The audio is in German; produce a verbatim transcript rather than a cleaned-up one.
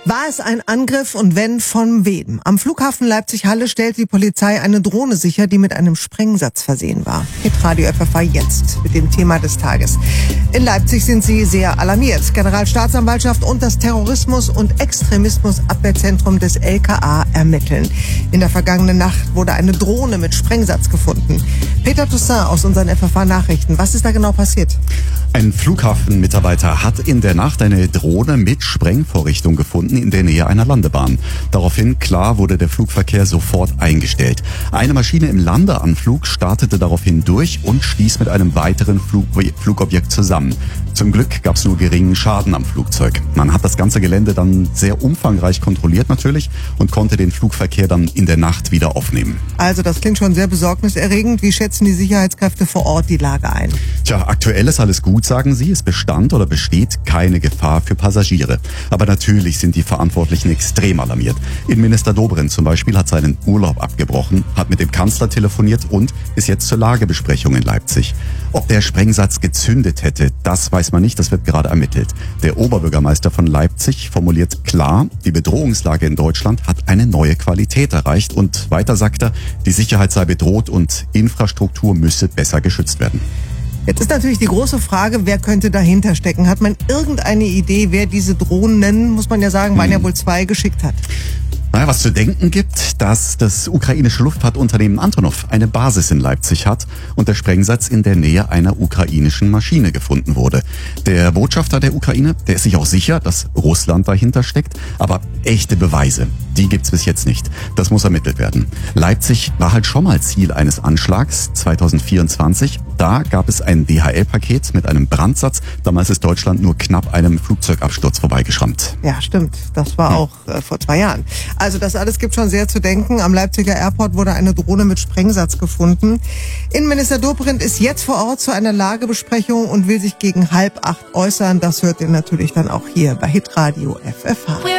War es ein Angriff und wenn, von wem? Am Flughafen Leipzig-Halle stellt die Polizei eine Drohne sicher, die mit einem Sprengsatz versehen war. Hitradio F F A jetzt mit dem Thema des Tages. In Leipzig sind sie sehr alarmiert. Generalstaatsanwaltschaft und das Terrorismus- und Extremismusabwehrzentrum des L K A ermitteln. In der vergangenen Nacht wurde eine Drohne mit Sprengsatz gefunden. Peter Toussaint aus unseren F F A-Nachrichten. Was ist da genau passiert? Ein Flughafenmitarbeiter hat in der Nacht eine Drohne mit Sprengvorrichtung gefunden in der Nähe einer Landebahn. Daraufhin, klar, wurde der Flugverkehr sofort eingestellt. Eine Maschine im Landeanflug startete daraufhin durch und stieß mit einem weiteren Flug- Flugobjekt zusammen. Zum Glück gab es nur geringen Schaden am Flugzeug. Man hat das ganze Gelände dann sehr umfangreich kontrolliert natürlich und konnte den Flugverkehr dann in der Nacht wieder aufnehmen. Also das klingt schon sehr besorgniserregend. Wie schätzen die Sicherheitskräfte vor Ort die Lage ein? Tja, aktuell ist alles gut, sagen sie. Es bestand oder besteht keine Gefahr für Passagiere. Aber natürlich sind die Verantwortlichen extrem alarmiert. Innenminister Dobrindt zum Beispiel hat seinen Urlaub abgebrochen, hat mit dem Kanzler telefoniert und ist jetzt zur Lagebesprechung in Leipzig. Ob der Sprengsatz gezündet hätte, das weiß man nicht, das wird gerade ermittelt. Der Oberbürgermeister von Leipzig formuliert klar, die Bedrohungslage in Deutschland hat eine neue Qualität erreicht und weiter sagt er, die Sicherheit sei bedroht und Infrastruktur müsse besser geschützt werden. Jetzt ist natürlich die große Frage, wer könnte dahinter stecken? Hat man irgendeine Idee, wer diese Drohnen, muss man ja sagen, waren ja wohl zwei, geschickt hat? Naja, was zu denken gibt, dass das ukrainische Luftfahrtunternehmen Antonov eine Basis in Leipzig hat und der Sprengsatz in der Nähe einer ukrainischen Maschine gefunden wurde. Der Botschafter der Ukraine, der ist sich auch sicher, dass Russland dahinter steckt, aber echte Beweise, die gibt's bis jetzt nicht. Das muss ermittelt werden. Leipzig war halt schon mal Ziel eines Anschlags zwanzig vierundzwanzig. Da gab es ein D H L-Paket mit einem Brandsatz. Damals ist Deutschland nur knapp einem Flugzeugabsturz vorbeigeschrammt. Ja, stimmt. Das war auch äh, vor zwei Jahren. Also das alles gibt schon sehr zu denken. Am Leipziger Airport wurde eine Drohne mit Sprengsatz gefunden. Innenminister Dobrindt ist jetzt vor Ort zu einer Lagebesprechung und will sich gegen halb acht äußern. Das hört ihr natürlich dann auch hier bei Hitradio F F H.